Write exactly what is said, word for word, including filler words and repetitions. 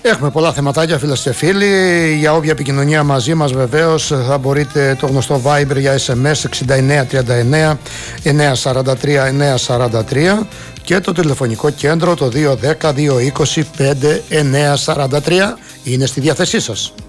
Έχουμε πολλά θεματάκια, φίλες και φίλοι. Για όποια επικοινωνία μαζί μας, βεβαίως, θα μπορείτε το γνωστό Viber για ες εμ ες εξήντα εννέα τριάντα εννέα εννιακόσια σαράντα τρία εννιακόσια σαράντα τρία και το τηλεφωνικό κέντρο το δύο ένα μηδέν δύο είκοσι πέντε εννιακόσια σαράντα τρία είναι στη διάθεσή σας.